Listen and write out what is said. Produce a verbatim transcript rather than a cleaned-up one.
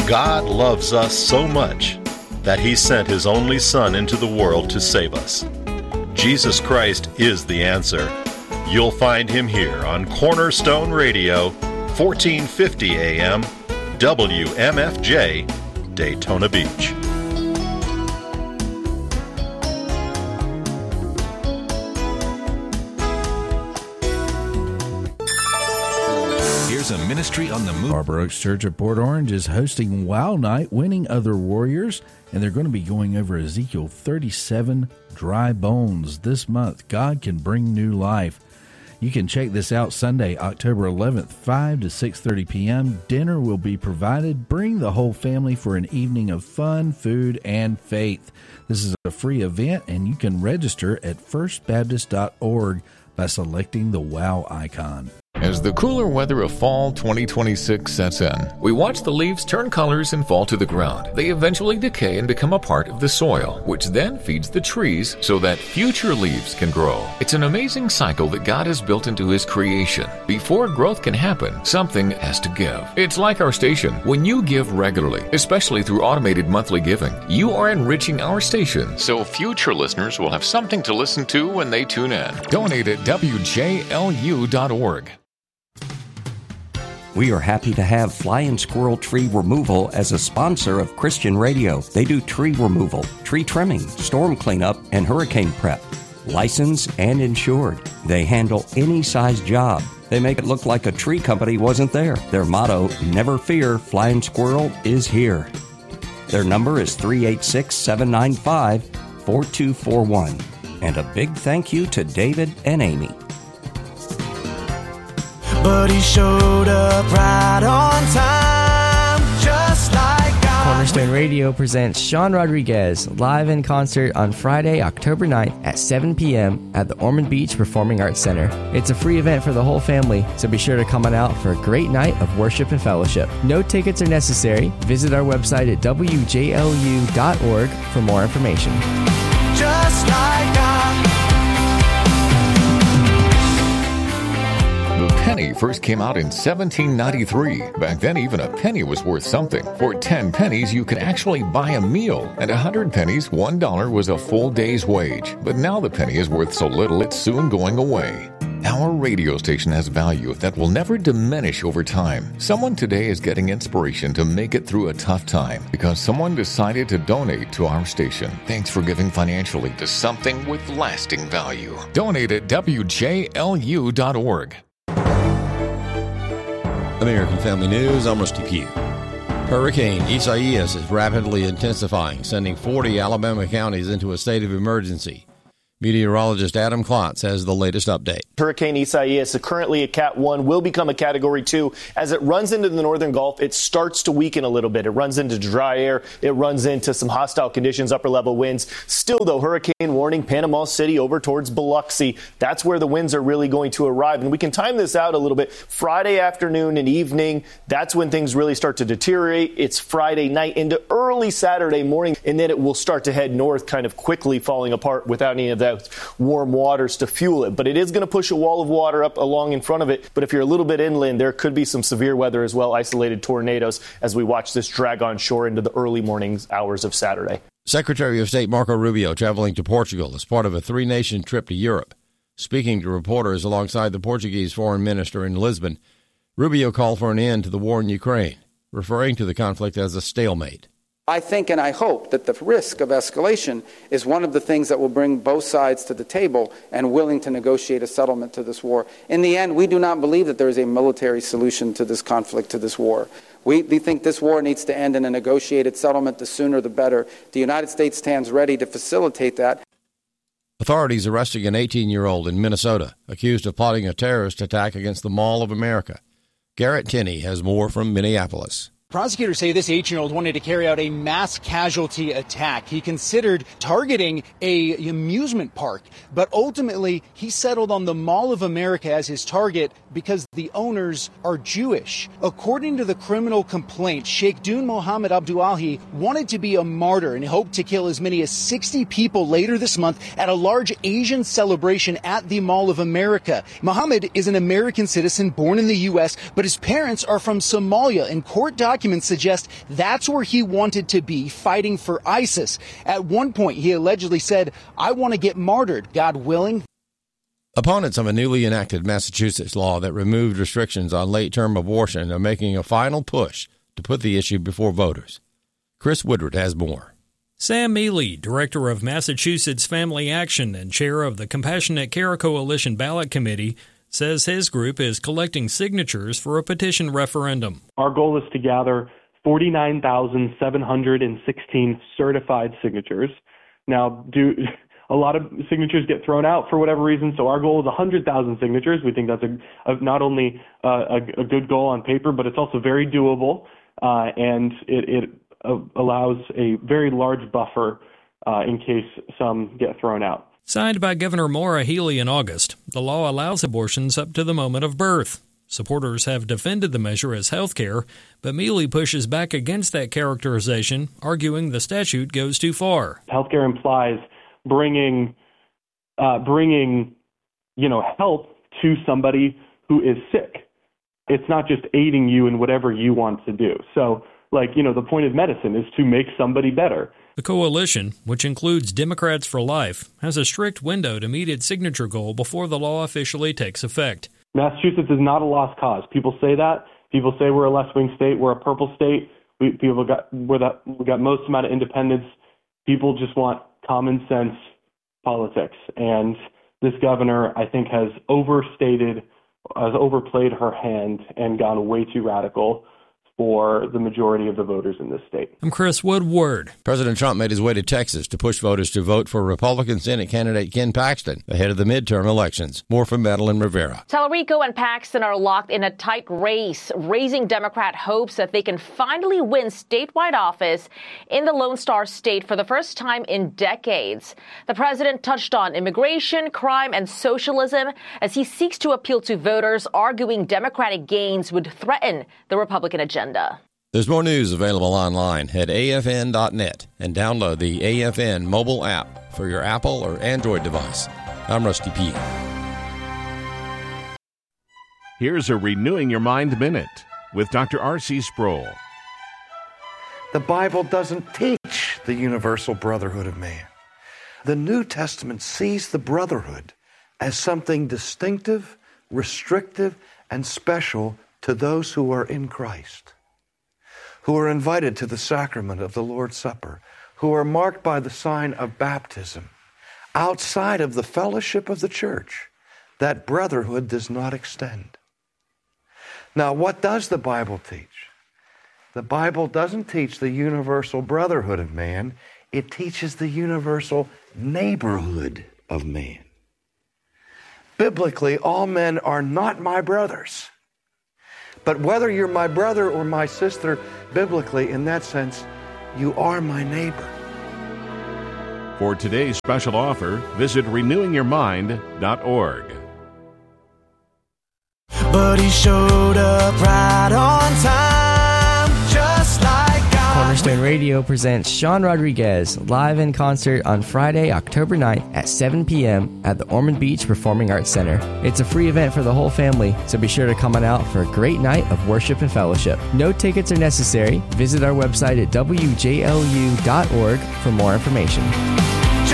God loves us so much that He sent His only Son into the world to save us. Jesus Christ is the answer. You'll find Him here on Cornerstone Radio, fourteen fifty A M, W M F J, Daytona Beach. Here's a ministry on the move. Barber Oaks Church of Port Orange is hosting Wow Night, Winning Other Warriors, and they're going to be going over Ezekiel thirty-seven, Dry Bones. This month, God can bring new life. You can check this out Sunday, October eleventh, five to six thirty p.m. Dinner will be provided. Bring the whole family for an evening of fun, food, and faith. This is a free event, and you can register at first baptist dot org by selecting the WOW icon. As the cooler weather of fall twenty twenty-six sets in, we watch the leaves turn colors and fall to the ground. They eventually decay and become a part of the soil, which then feeds the trees so that future leaves can grow. It's an amazing cycle that God has built into His creation. Before growth can happen, something has to give. It's like our station. When you give regularly, especially through automated monthly giving, you are enriching our station, so future listeners will have something to listen to when they tune in. Donate at W J L U dot org. We are happy to have Flying Squirrel Tree Removal as a sponsor of Christian Radio. They do tree removal, tree trimming, storm cleanup, and hurricane prep. Licensed and insured. They handle any size job. They make it look like a tree company wasn't there. Their motto, never fear, Flying Squirrel is here. Their number is three eight six, seven nine five, four two four one. And a big thank you to David and Amy. But he showed up right on time, just like God. Cornerstone Radio presents Sean Rodriguez live in concert on Friday, October ninth at seven p.m. at the Ormond Beach Performing Arts Center. It's a free event for the whole family, so be sure to come on out for a great night of worship and fellowship. No tickets are necessary. Visit our website at W J L U dot org for more information. Just like God. The penny first came out in seventeen ninety-three. Back then, even a penny was worth something. For ten pennies, you could actually buy a meal. And a hundred pennies, one dollar, was a full day's wage. But now the penny is worth so little, it's soon going away. Our radio station has value that will never diminish over time. Someone today is getting inspiration to make it through a tough time because someone decided to donate to our station. Thanks for giving financially to something with lasting value. Donate at W J L U dot org. American Family News, I'm Rusty Pugh. Hurricane Isaias is rapidly intensifying, sending forty Alabama counties into a state of emergency. Meteorologist Adam Klotz has the latest update. Hurricane Isaias, currently a Cat one, will become a Category two. As it runs into the northern Gulf, it starts to weaken a little bit. It runs into dry air. It runs into some hostile conditions, upper-level winds. Still, though, hurricane warning, Panama City over towards Biloxi. That's where the winds are really going to arrive. And we can time this out a little bit. Friday afternoon and evening, that's when things really start to deteriorate. It's Friday night into early Saturday morning, and then it will start to head north kind of quickly, falling apart without any of that warm waters to fuel it. But it is going to push a wall of water up along in front of it. But if you're a little bit inland, there could be some severe weather as well, isolated tornadoes, as we watch this drag on shore into the early morning hours of Saturday. Secretary of State Marco Rubio traveling to Portugal as part of a three-nation trip to Europe. Speaking to reporters alongside the Portuguese foreign minister in Lisbon, Rubio called for an end to the war in Ukraine, referring to the conflict as a stalemate. I think and I hope that the risk of escalation is one of the things that will bring both sides to the table and willing to negotiate a settlement to this war. In the end, we do not believe that there is a military solution to this conflict, to this war. We, we think this war needs to end in a negotiated settlement. The sooner the better. The United States stands ready to facilitate that. Authorities arresting an eighteen-year-old in Minnesota accused of plotting a terrorist attack against the Mall of America. Garrett Tinney has more from Minneapolis. Prosecutors say this eighteen-year-old wanted to carry out a mass casualty attack. He considered targeting a amusement park, but ultimately he settled on the Mall of America as his target because the owners are Jewish. According to the criminal complaint, Sheikh Dun Mohammed Abdullahi wanted to be a martyr and hoped to kill as many as sixty people later this month at a large Asian celebration at the Mall of America. Mohammed is an American citizen born in the U S, but his parents are from Somalia, and court documents documents suggest that's where he wanted to be, fighting for ISIS. At one point, he allegedly said, "I want to get martyred, God willing." Opponents of a newly enacted Massachusetts law that removed restrictions on late-term abortion are making a final push to put the issue before voters. Chris Woodward has more. Sam Mealy, director of Massachusetts Family Action and chair of the Compassionate Care Coalition Ballot Committee, says his group is collecting signatures for a petition referendum. Our goal is to gather forty-nine thousand seven hundred sixteen certified signatures. Now, do a lot of signatures get thrown out for whatever reason, so our goal is one hundred thousand signatures. We think that's a, a, not only uh, a, a good goal on paper, but it's also very doable, uh, and it, it uh, allows a very large buffer uh, in case some get thrown out. Signed by Governor Maura Healey in August, the law allows abortions up to the moment of birth. Supporters have defended the measure as health care, but Mealy pushes back against that characterization, arguing the statute goes too far. Healthcare implies bringing, uh, bringing, you know, help to somebody who is sick. It's not just aiding you in whatever you want to do. So, like, you know, the point of medicine is to make somebody better. The coalition, which includes Democrats for Life, has a strict window to meet its signature goal before the law officially takes effect. Massachusetts is not a lost cause. People say that. People say we're a left-wing state. We're a purple state. We, people got we're that we got most amount of independence. People just want common sense politics, and this governor, I think, has overstated, has overplayed her hand and gone way too radical for the majority of the voters in this state. I'm Chris Woodward. President Trump made his way to Texas to push voters to vote for Republican Senate candidate Ken Paxton ahead of the midterm elections. More from Madeline Rivera. Tallarico and Paxton are locked in a tight race, raising Democrat hopes that they can finally win statewide office in the Lone Star State for the first time in decades. The president touched on immigration, crime, and socialism as he seeks to appeal to voters, arguing Democratic gains would threaten the Republican agenda. There's more news available online at A F N dot net and download the A F N mobile app for your Apple or Android device. I'm Rusty P. Here's a Renewing Your Mind Minute with Doctor R C Sproul. The Bible doesn't teach the universal brotherhood of man. The New Testament sees the brotherhood as something distinctive, restrictive, and special to those who are in Christ, who are invited to the sacrament of the Lord's Supper, who are marked by the sign of baptism. Outside of the fellowship of the church, that brotherhood does not extend. Now, what does the Bible teach? The Bible doesn't teach the universal brotherhood of man. It teaches the universal neighborhood of man. Biblically, all men are not my brothers. But whether you're my brother or my sister, biblically, in that sense, you are my neighbor. For today's special offer, visit renewing your mind dot org. But he showed up right on time, just like God. Cornerstone Radio presents Sean Rodriguez live in concert on Friday, October ninth at seven p.m. at the Ormond Beach Performing Arts Center. It's a free event for the whole family, so be sure to come on out for a great night of worship and fellowship. No tickets are necessary. Visit our website at W J L U dot org for more information.